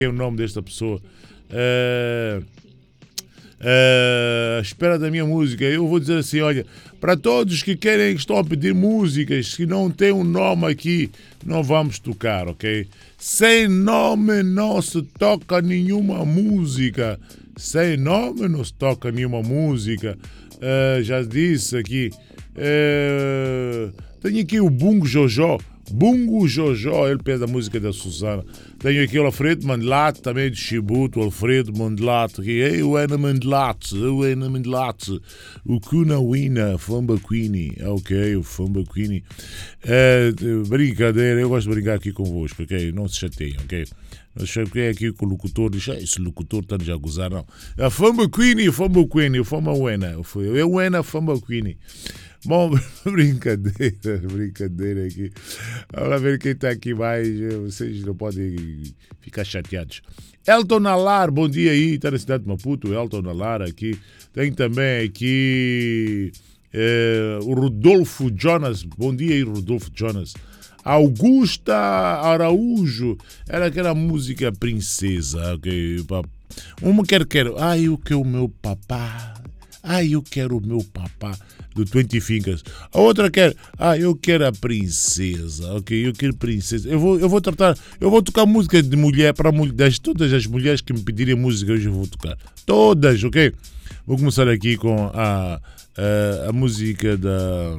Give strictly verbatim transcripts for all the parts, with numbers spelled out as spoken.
é o nome desta pessoa. Uh, uh, à espera da minha música. Eu vou dizer assim, olha, para todos que querem, que estão a pedir músicas, que não tem um nome aqui, não vamos tocar, ok? Sem nome não se toca nenhuma música. Sem nome não se toca nenhuma música. Uh, já disse aqui. Uh, tenho aqui o Bungo Jojo. Bungo Jojo, ele pede a música da Susana. Tenho aqui o Alfredo Mandelato, também de Chibuto, o Alfredo Mandelato. Aqui, ei, o Ana Mandelato, o Ana Mandelato. O Kuna Wina, Famba Queenie. Ok, o Famba Queenie. Uh, brincadeira, eu gosto de brincar aqui convosco, ok? Não se chateiem, ok? Não se chateiem aqui com o locutor, diz, ah, esse locutor está já a gozar, não. A Famba Queenie, Famba Queenie, Famba Wena. Eu, Wena, Famba Queenie. Bom, brincadeira, brincadeira aqui. Vamos ver quem está aqui mais. Vocês não podem ficar chateados. Elton Alar, bom dia aí. Está na cidade de Maputo. Elton Alar aqui. Tem também aqui eh, o Rodolfo Jonas. Bom dia aí, Rodolfo Jonas. Augusta Araújo. Era aquela música princesa. Okay? Uma quer, quer. Ai, eu quero o meu papá. Ai, eu quero o meu papá. Do Twenty Fingers. A outra quer, ah, eu quero a princesa, ok, eu quero princesa. Eu vou, eu vou tratar, eu vou tocar música de mulher para mulheres, todas as mulheres que me pedirem música hoje eu vou tocar. Todas, ok? Vou começar aqui com a, a, a música da,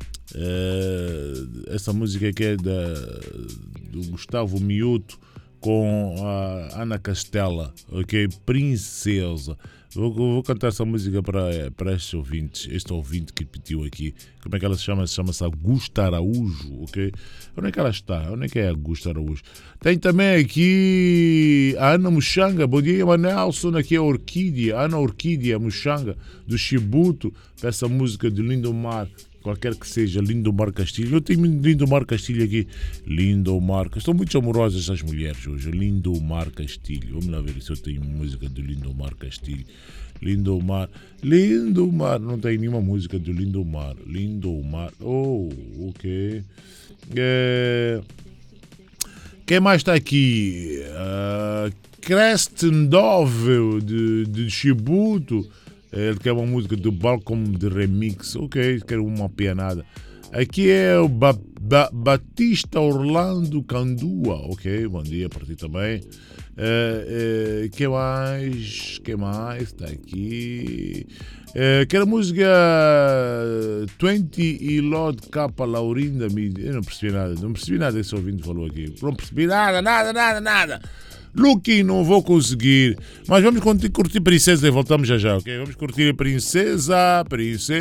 a, essa música que é da, do Gustavo Miuto com a Ana Castela, ok? Princesa. Vou, vou cantar essa música para, para estes ouvintes, este ouvinte que pediu aqui. Como é que ela se chama? Chama-se Augusta Araújo, ok? Onde é que ela está? Onde é que é a Augusta Araújo? Tem também aqui a Ana Muxanga. Bom dia, Manelson. Aqui é a Orquídea, Ana Orquídea Muxanga, do Chibuto, para essa música de Lindomar. Qualquer que seja, Lindomar Castilho. Eu tenho Lindomar Castilho aqui. Lindomar. Estão muito amorosas essas mulheres hoje. Lindomar Castilho. Vamos lá ver se eu tenho música do Lindomar Castilho. Lindomar. Lindomar. Não tem nenhuma música do Lindomar. Lindomar. Oh, ok. É... Quem mais está aqui? Uh, Crestendove de, de Chibuto. Ele quer uma música do Balcom de Remix. Ok, quero uma pianada. Aqui é o ba ba Batista Orlando Candua. Ok, bom dia para ti também. Uh, uh, que mais? que mais? Está aqui. Uh, quero a música Twenty e Lord Capa Laurinda. Eu não percebi nada. Não percebi nada desse ouvinte falou aqui. Não percebi nada, nada, nada, nada. Lucky, não vou conseguir. Mas vamos curtir Princesa e voltamos já já, ok? Vamos curtir a Princesa, Princesa.